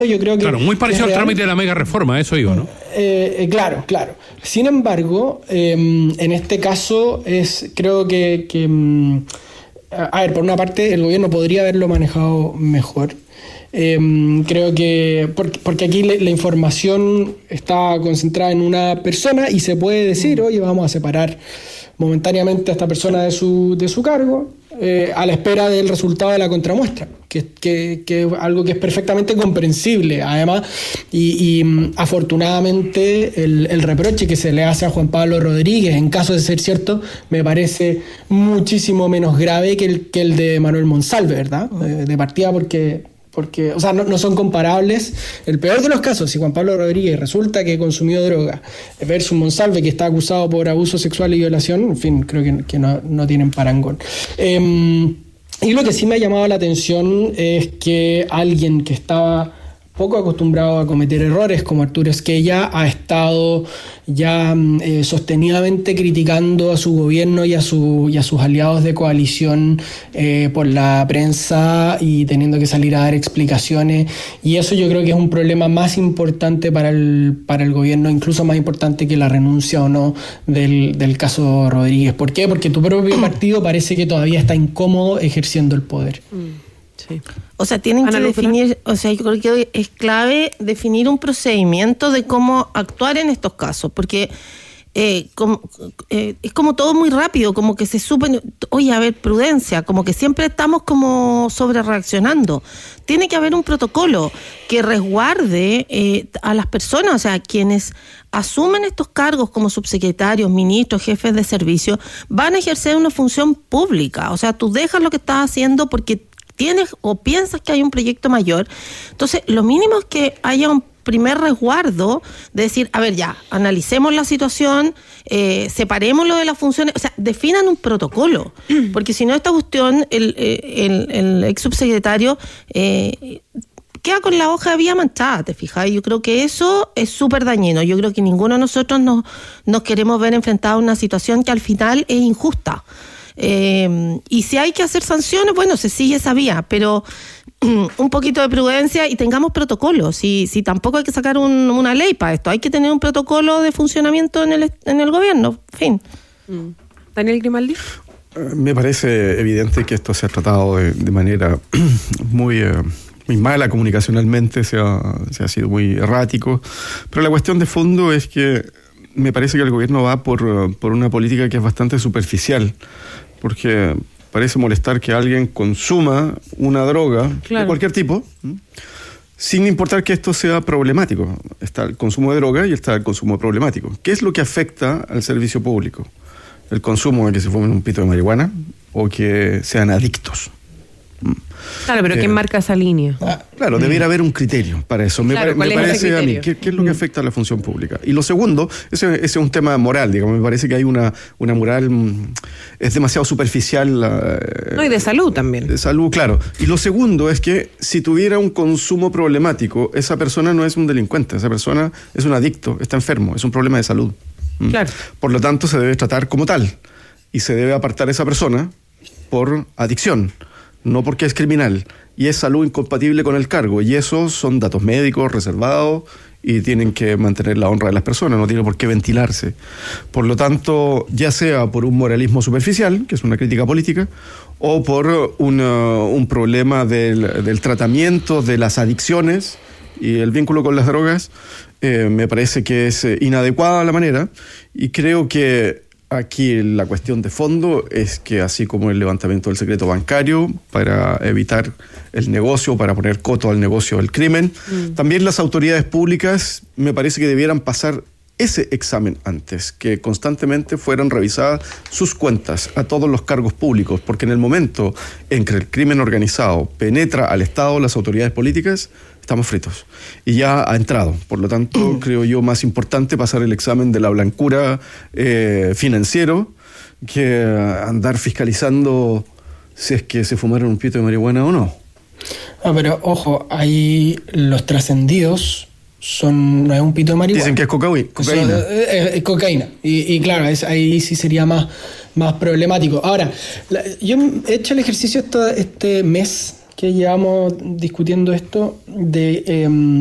yo creo que... Claro, muy parecido al trámite de la mega reforma, eso digo, ¿no? Claro. Sin embargo, en este caso creo que a ver, por una parte el gobierno podría haberlo manejado mejor. Creo que porque aquí la información está concentrada en una persona y se puede decir, oye, vamos a separar momentáneamente a esta persona de su cargo, a la espera del resultado de la contramuestra, que es algo que es perfectamente comprensible, además, y afortunadamente el reproche que se le hace a Juan Pablo Rodríguez, en caso de ser cierto, me parece muchísimo menos grave que el de Manuel Monsalve, ¿verdad? De partida porque, o sea, no son comparables. El peor de los casos, si Juan Pablo Rodríguez resulta que consumió droga versus Monsalve, que está acusado por abuso sexual y violación, en fin, creo que no tienen parangón. Y lo que sí me ha llamado la atención es que alguien que estaba poco acostumbrado a cometer errores, como Arturo Esquella, ha estado ya sostenidamente criticando a su gobierno y a sus aliados de coalición por la prensa y teniendo que salir a dar explicaciones, y eso yo creo que es un problema más importante para el gobierno, incluso más importante que la renuncia o no del caso Rodríguez. ¿Por qué? Porque tu propio partido parece que todavía está incómodo ejerciendo el poder. Sí. O sea, tienen que definir, o sea, yo creo que es clave definir un procedimiento de cómo actuar en estos casos, porque es como todo muy rápido, como que se supone, oye, a ver, prudencia, como que siempre estamos como sobre reaccionando. Tiene que haber un protocolo que resguarde a las personas, o sea, quienes asumen estos cargos como subsecretarios, ministros, jefes de servicio, van a ejercer una función pública. O sea, tú dejas lo que estás haciendo porque tienes o piensas que hay un proyecto mayor. Entonces, lo mínimo es que haya un primer resguardo de decir, a ver, ya, analicemos la situación, separémoslo de las funciones, o sea, definan un protocolo, porque si no, esta cuestión, el ex subsecretario queda con la hoja de vía manchada, ¿te fijas? Yo creo que eso es súper dañino. Yo creo que ninguno de nosotros nos queremos ver enfrentados a una situación que al final es injusta. Y si hay que hacer sanciones, bueno, se sigue esa vía, pero un poquito de prudencia y tengamos protocolos. Si tampoco hay que sacar una ley para esto, hay que tener un protocolo de funcionamiento en el gobierno, fin. Daniel Grimaldi. Me parece evidente que esto se ha tratado de manera muy mala comunicacionalmente, se ha sido muy errático, pero la cuestión de fondo es que me parece que el gobierno va por una política que es bastante superficial, porque parece molestar que alguien consuma una droga de cualquier tipo, sin importar que esto sea problemático. Está el consumo de droga y está el consumo problemático. ¿Qué es lo que afecta al servicio público? El consumo de que se fumen un pito de marihuana o que sean adictos. Claro, pero ¿quién marca esa línea? Claro, debería haber un criterio para eso. Me parece a mí, ¿qué es lo que afecta a la función pública? Y lo segundo, ese es un tema moral, digamos, me parece que hay una moral, es demasiado superficial. No, y de salud también. De salud, claro. Y lo segundo es que si tuviera un consumo problemático, esa persona no es un delincuente, esa persona es un adicto, está enfermo, es un problema de salud. Claro. Por lo tanto, se debe tratar como tal y se debe apartar a esa persona por adicción, no porque es criminal, y es salud incompatible con el cargo, y esos son datos médicos reservados y tienen que mantener la honra de las personas, no tiene por qué ventilarse. Por lo tanto, ya sea por un moralismo superficial, que es una crítica política, o por un problema del tratamiento de las adicciones y el vínculo con las drogas, me parece que es inadecuada la manera, y creo que aquí la cuestión de fondo es que, así como el levantamiento del secreto bancario para evitar el negocio, para poner coto al negocio del crimen, también las autoridades públicas me parece que debieran pasar ese examen antes, que constantemente fueran revisadas sus cuentas a todos los cargos públicos, porque en el momento en que el crimen organizado penetra al Estado, las autoridades políticas, estamos fritos. Y ya ha entrado. Por lo tanto, creo yo más importante pasar el examen de la blancura financiero que andar fiscalizando si es que se fumaron un pito de marihuana o no. Pero ojo, ahí los trascendidos no es un pito de marihuana. Dicen que es cocaína. Es cocaína. Y claro, ahí sí sería más problemático. Ahora, yo he hecho el ejercicio este mes que llevamos discutiendo esto de